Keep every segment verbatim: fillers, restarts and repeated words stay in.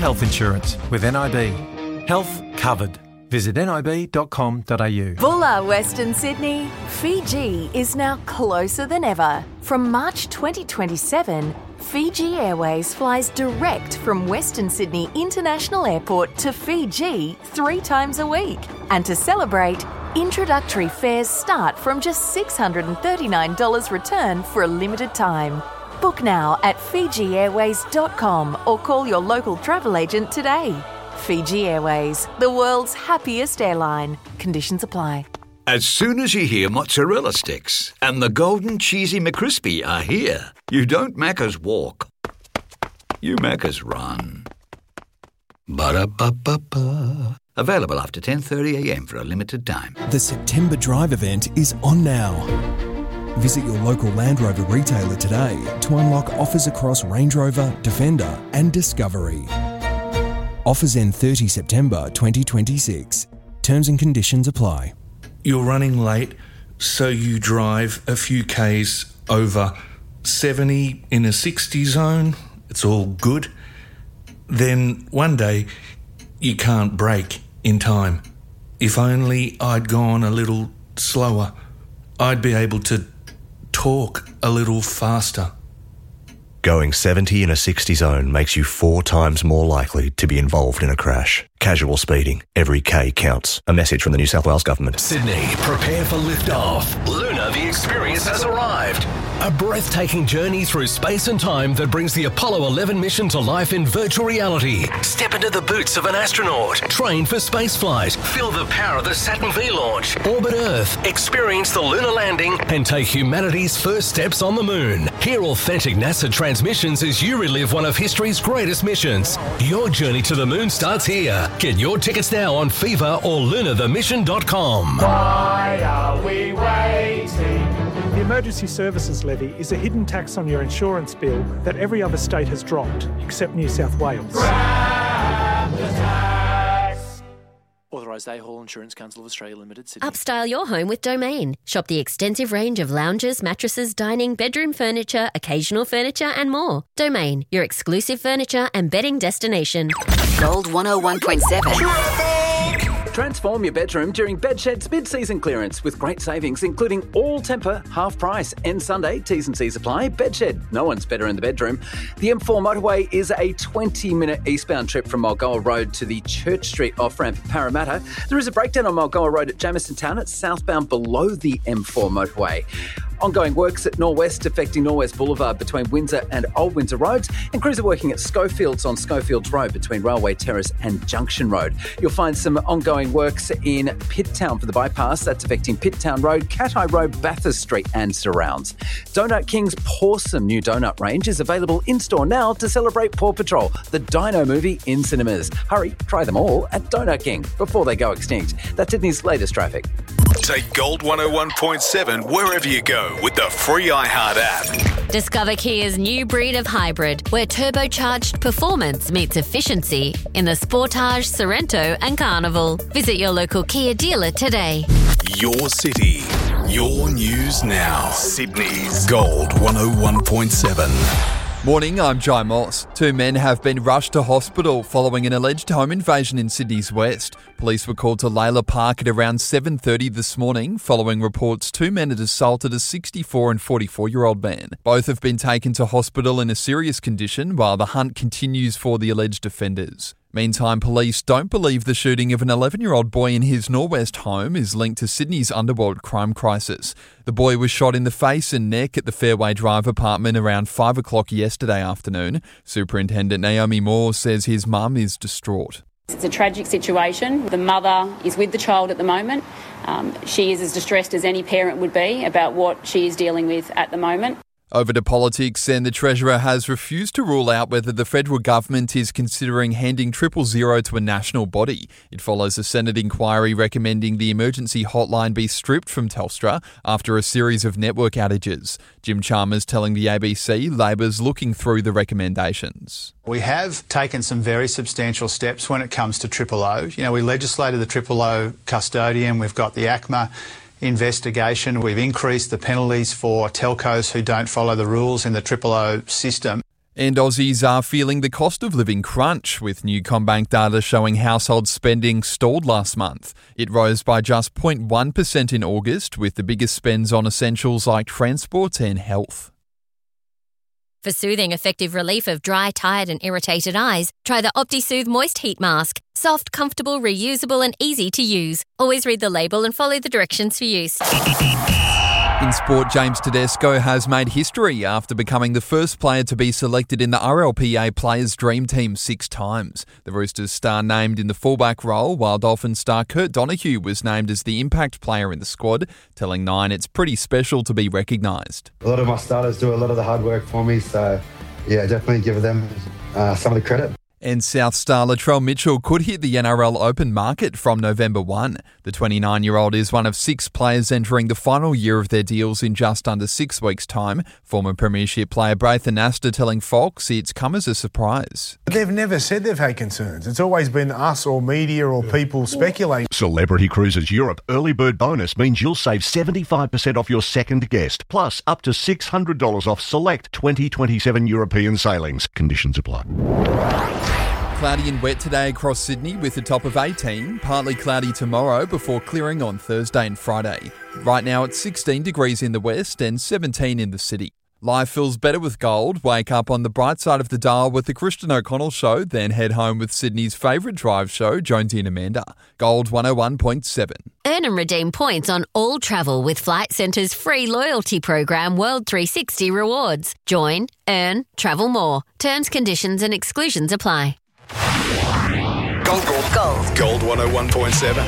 health insurance with N I B. Health covered. Visit nib dot com dot a u. Bulla, Western Sydney. Fiji is now closer than ever. From March twenty twenty-seven, Fiji Airways flies direct from Western Sydney International Airport to Fiji three times a week. And to celebrate, introductory fares start from just six hundred thirty-nine dollars return for a limited time. Book now at fiji airways dot com or call your local travel agent today. Fiji Airways, the world's happiest airline. Conditions apply. As soon as you hear mozzarella sticks and the golden cheesy McCrispy are here, you don't Macca's walk. You Macca's run. Ba-da-ba-ba-ba. Available after ten thirty a m for a limited time. The September Drive event is on now. Visit your local Land Rover retailer today to unlock offers across Range Rover, Defender and Discovery. Offers end thirtieth September twenty twenty-six. Terms and conditions apply. You're running late, so you drive a few Ks over seventy in a sixty zone. It's all good. Then one day, you can't brake in time. If only I'd gone a little slower, I'd be able to talk a little faster. Going seventy in a sixty zone makes you four times more likely to be involved in a crash. Casual speeding. Every K counts. A message from the New South Wales Government. Sydney, prepare for liftoff. Lunar the Experience has arrived. A breathtaking journey through space and time that brings the Apollo eleven mission to life in virtual reality. Step into the boots of an astronaut. Train for spaceflight. Feel the power of the Saturn V launch. Orbit Earth. Experience the lunar landing and take humanity's first steps on the moon. Hear authentic NASA transmissions as you relive one of history's greatest missions. Your journey to the moon starts here. Get your tickets now on Fever or lunar the mission dot com. Why are we waiting? The Emergency Services Levy is a hidden tax on your insurance bill that every other state has dropped, except New South Wales. Grab the tax. Authorised A Hall Insurance Council of Australia Limited, Sydney. Upstyle your home with Domain. Shop the extensive range of lounges, mattresses, dining, bedroom furniture, occasional furniture and more. Domain, your exclusive furniture and bedding destination. Gold one oh one point seven. Transform your bedroom during Bedshed's mid-season clearance with great savings, including all temper, half price, and Sunday. T's and C's apply. Bedshed, no one's better in the bedroom. The M four motorway is a twenty-minute eastbound trip from Mulgoa Road to the Church Street off-ramp at Parramatta. There is a breakdown on Mulgoa Road at Jamison Town. It's southbound below the M four motorway. Ongoing works at Norwest affecting Norwest Boulevard between Windsor and Old Windsor Roads, and crews are working at Schofields on Schofields Road between Railway Terrace and Junction Road. You'll find some ongoing works in Pitt Town for the bypass. That's affecting Pitt Town Road, Cat Eye Road, Bathurst Street and surrounds. Donut King's Pawsome new donut range is available in-store now to celebrate Paw Patrol, the Dino movie in cinemas. Hurry, try them all at Donut King before they go extinct. That's Sydney's latest traffic. Take Gold one oh one point seven wherever you go with the free iHeart app. Discover Kia's new breed of hybrid, where turbocharged performance meets efficiency in the Sportage, Sorento and Carnival. Visit your local Kia dealer today. Your city, your news now. Sydney's Gold one oh one point seven. Morning, I'm Jai Moss. Two men have been rushed to hospital following an alleged home invasion in Sydney's west. Police were called to Layla Park at around seven thirty this morning following reports two men had assaulted a sixty-four and forty-four-year-old man. Both have been taken to hospital in a serious condition while the hunt continues for the alleged offenders. Meantime, police don't believe the shooting of an eleven-year-old boy in his Norwest home is linked to Sydney's underworld crime crisis. The boy was shot in the face and neck at the Fairway Drive apartment around five o'clock yesterday afternoon. Superintendent Naomi Moore says his mum is distraught. It's a tragic situation. The mother is with the child at the moment. Um, she is as distressed as any parent would be about what she is dealing with at the moment. Over to politics, and the Treasurer has refused to rule out whether the federal government is considering handing triple zero to a national body. It follows a Senate inquiry recommending the emergency hotline be stripped from Telstra after a series of network outages. Jim Chalmers telling the A B C Labor's looking through the recommendations. We have taken some very substantial steps when it comes to triple O. You know, we legislated the triple O custodian, we've got the A C M A investigation. We've increased the penalties for telcos who don't follow the rules in the triple O system. And Aussies are feeling the cost of living crunch, with new CommBank data showing household spending stalled last month. It rose by just zero point one percent in August, with the biggest spends on essentials like transport and health. For soothing, effective relief of dry, tired and irritated eyes, try the OptiSoothe Moist Heat Mask. Soft, comfortable, reusable and easy to use. Always read the label and follow the directions for use. In sport, James Tedesco has made history after becoming the first player to be selected in the R L P A Players' Dream Team six times. The Roosters star named in the fullback role, while Dolphins star Kurt Donahue was named as the impact player in the squad, telling Nine it's pretty special to be recognised. A lot of my starters do a lot of the hard work for me, so yeah, definitely give them uh, some of the credit. And South star Latrell Mitchell could hit the N R L Open market from November first. The twenty-nine-year-old is one of six players entering the final year of their deals in just under six weeks' time. Former Premiership player Braithen Astor telling Fox it's come as a surprise. They've never said they've had concerns. It's always been us or media or people speculating. Celebrity Cruises Europe Early Bird Bonus means you'll save seventy-five percent off your second guest, plus up to six hundred dollars off select twenty twenty-seven European sailings. Conditions apply. Cloudy and wet today across Sydney with a top of eighteen. Partly cloudy tomorrow before clearing on Thursday and Friday. Right now it's sixteen degrees in the west and seventeen in the city. Life feels better with Gold. Wake up on the bright side of the dial with the Christian O'Connell Show, then head home with Sydney's favourite drive show, Jonesy and Amanda. Gold one oh one point seven. Earn and redeem points on all travel with Flight Centre's free loyalty program World three sixty Rewards. Join, earn, travel more. Terms, conditions and exclusions apply. Gold, gold, gold. Gold one oh one point seven.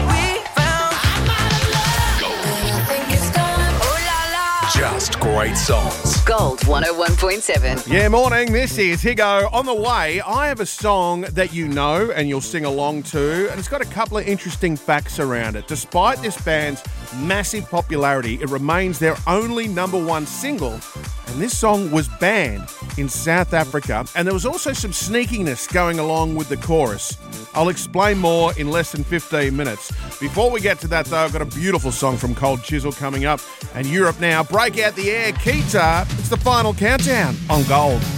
Just great songs. Gold one oh one point seven. Yeah, morning. This is Higo. On the way, I have a song that you know and you'll sing along to, and it's got a couple of interesting facts around it. Despite this band's massive popularity, it remains their only number one single, and this song was banned in South Africa, and there was also some sneakiness going along with the chorus. I'll explain more in less than fifteen minutes. Before we get to that, though, I've got a beautiful song from Cold Chisel coming up, and Europe Now. Break out the air, Keita. It's the final countdown on Gold.